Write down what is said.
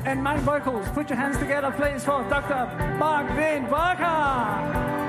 And main vocals, put your hands together, please, for Dr. Mark Vin Barker.